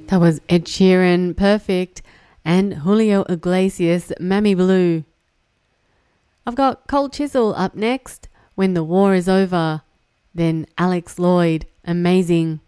That was Ed Sheeran, Perfect, and Julio Iglesias, Mammy Blue. I've got Cold Chisel up next, When the War is Over. Then Alex Lloyd, Amazing.